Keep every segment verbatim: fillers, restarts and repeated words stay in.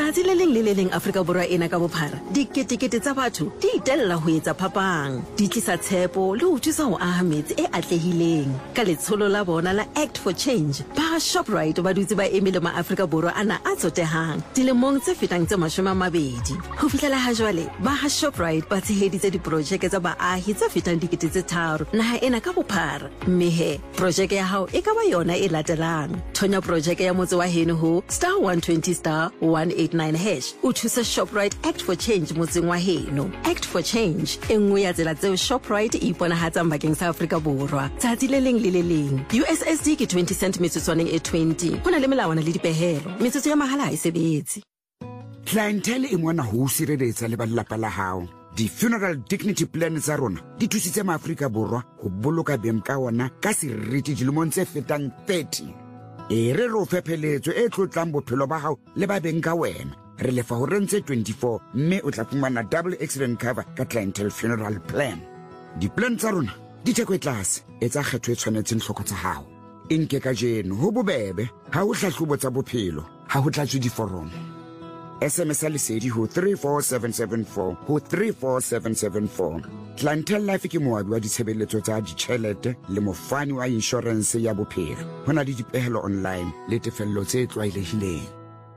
Tsatsi le leng le le leng Afrika Borwa ena ka bophara. Diketekete tsa batho di itella ho etsa phapang. Di tlisa tshepo le ho thusa ho aha metse e atlehileng. Ka letsholo la bona la Act for Change, ba Shoprite ba dutse ba emile ma Afrika Borwa ana a tsotehang. Dilemong tse fetang tse mashome a mabedi. Ho fihlela ha jwale, ba Shoprite ba tsheheditse diprojeke tsa baahi tse fetang dikete tse tharo naha ena ka bophara. Mme he, projeke ya hao e ka ba yona e latelang. Thonya projeke ya motse wa heno ho star one twenty star one eighty-nine hash. O thusa Shoprite Act for Change motseng wa heno. Act for Change e nngwe ya tsela tseo Shoprite e iponahatsang bakeng sa Afrika Borwa. Tsatsi le leng le le leng. U S S D ke twenty cent metsotswaneng e twenty. Ho na le melawana le dipehelo. Metsotso ya mahala ha e sebetse. Clientele e mona ho sireletsa le ba lelapa la hao. Di-funeral dignity plan tsa rona di thusitse maAfrika Borwa ho boloka beng ka ona ka seriti dilemong tse fetang thirty. E re ro fepheletso e tlotlang bophelo ba hao le ba beng ka wena. Re lefa ho rentse twenty-four mme o tla fumana double accident cover ka clientele funeral plan. Di-plan tsa rona di theko e tlase, etsa kgetho e tshwanetseng hloko tsa hao. Inke ka jeno ho bobebe, ha ho hlahlobo tsa bophelo, ha ho tlatswe diforomo. S M S lesedi ho three four seven seven four ho three four seven seven four. Clientele Life ke moabi wa ditshebeletso tsa ditjhelete le mofani wa insurance ya bophelo. Ho na le dipehelo online le tefello tse tlwaelehileng.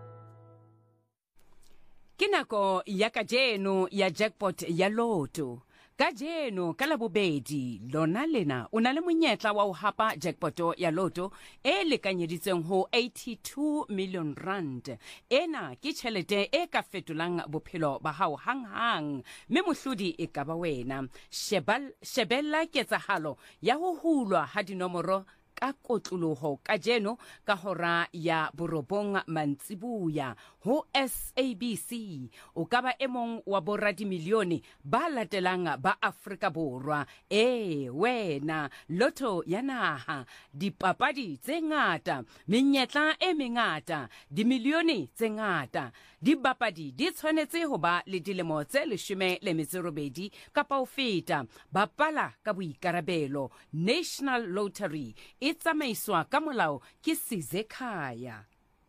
Ke nako ya kajeno ya jackpot ya loto. Kajeno ka labobedi lona lena o na le monyetla wa ho hapa jackpot ya loto e lekanyeditseng ho eighty-two million rand. Ena ke tjhelete e ka fetolang bophelo ba hao hanghang, mme mohlodi e ka ba wena. Shebal shebella ketsahalo ya ho hulwa ha dinomoro ka kotloloho kajeno ka hora ya borobong mantsibuya ho S A B C. O ka ba emong wa boradi milione ba latelang ba Afrika Borwa. E wena loto ya naha, dipapadi tse ngata, menyetla e mengata, dimilione tse ngata. Dibapadi di tshwanetse ho ba le dilemo tse leshome le metso robedi kapa ho feta. Bapala ka boikarabelo. National Lottery e tsamaiswa ka molao ke Sizekhaya.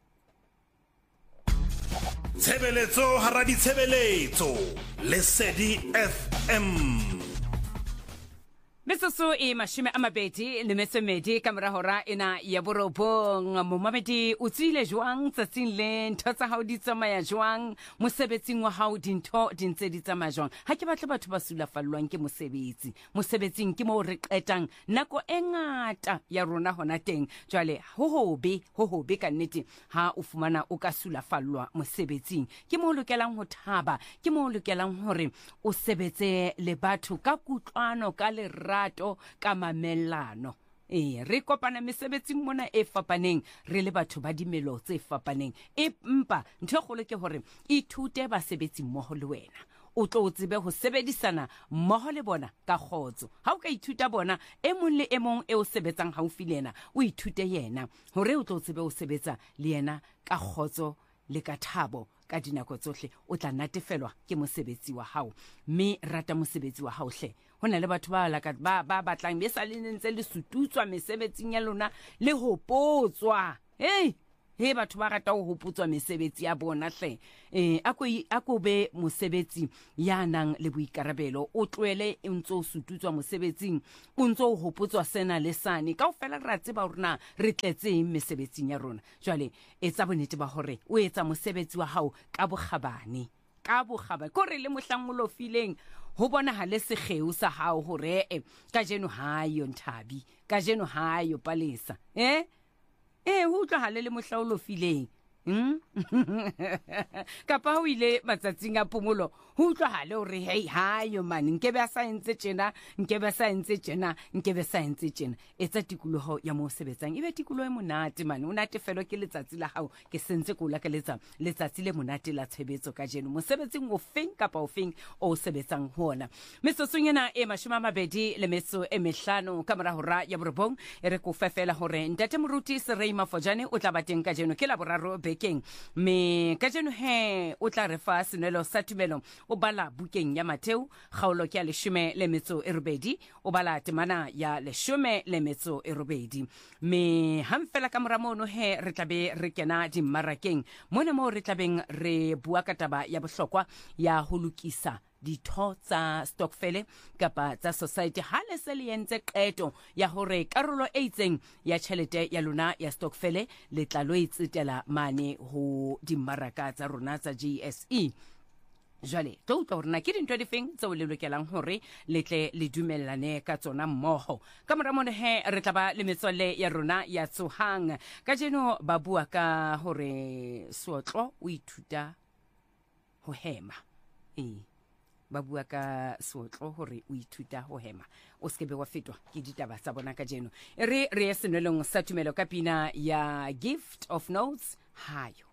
Tshebeletso hara ditshebeletso Lesedi F M. Mesoso e mashime a mabedi le metsemedi ka mora hora ena ya borobong. Momamedi o tsile jwang tsatsing le ntho tsa hao di tsamaya jwang, mosebetsing wa hao dintho di ntse di tsamaya jwang? Ha ke batla batho ba sulafallwang ke mosebetsi. Mosebetsing ke mo re qetang nako e ngata ya rona hona teng. Jwale ho hobe ho hobe ka nnete ha o fumana o ka sulafallwa mosebetsing. Ke mo lokelang ho thaba, ke mo lokelang hore o sebetse le batho ka kutlwano ka le rato ka mamellano. E re kopana mesebetsing mona e fapaneng, re le batho ba dimelo tse fapaneng. E mpa ntho e kgolo ke hore ithute basebetsi mmoho le wena. O tlo tsebe ho sebedisana mmoho le bona ka kgotso. Ha o ka ithuta bona e mong le e mong e o sebetsang haufi le yena, o ithute yena hore o tlo tsebe ho sebetsa le yena ka kgotso le ka thabo. Ka dinako tsohle o tla natefelwa ke mosebetsi wa hao, mme rata mosebetsi wa hao hle. Hona le batho ba laka ba ba batlang be sa le ntse le sututswa mesebetsing ya lona le ho potswa. Hey, he batho ba rata ho hopotswa mesebetsi ya bona hle. Eh ako ako be mosebetsi ya nang le boikarabelo, o tloele e ntso sututswa mosebetsing, o ntso ho hopotswa sena le sane. Kaofela ra tseba rona re tletseng mesebetsing ya rona. Jwale etsa bonnete ba hore o etsa mosebetsi wa hao ka bokgabane. Ka bokgabane ko re le mohlang o lo fileng ho bona ha le sekgeu sa hao hore e ka jeno hayo Nthabi, ka jeno hayo Palesa. Eh eh ho tlo ha le le mohlang o lo fileng. Hmm? Kapa ho ile matsatsing a phomolo ho utlwahale hore hey hayo man nkebe a sa entse tjena, nkebe a sa entse tjena, nkebe sa entse tjena. Etsa tikoloho ya mo sebetsang ebe tikoloho e monate man, o natefelo ke letsatsi la hao. Ke sentse ko la ka letsa letsatsi le monate la tshebetso ka jeno mosebetsing o feng kapa o feng o sebetsang hona. Mesosong ena e mashome a mabedi le metso e mehlano ka mora hora ya borobong. E re ko fefela hore ntate moruti Serei Mafojane o tla ba teng ka jeno ke la boraro bekeng me ka jeno he o tla re fa senelo sa tumelo o bala bukeng ya Mateo kgaolo ke ya leshome le metso e robedi o bala temana ya leshome le metso e robedi me hamfela ka moramono he re tlabe re kena di mmarakeng mona mo re tlabeng re bua ka taba ya bohlokwa ya ho lokisa ditho tsa stokfele kapa tsa society ha le se le entse qeto ya hore karolo e itseng ya tšhelete ya lona ya stokfele le tla lo itsetela mane ho dimmaraka tsa rona tsa G S E. Jale tlo tlo rena ke dintho di feng tseo le lokelang hore le tle le dumellane ka tsona mmoho ka mora mone he re tla ba le metswalle ya rona ya tsohang ka jeno ba bua ka hore Sootlo o ithuta ho hema e ba bua ka Sootlo hore o ithuta ho hema o skebe wa fetwa ke ditaba tsa bona ka jeno re re senelong sa tumelo ka pina ya Gift of Notes hayo.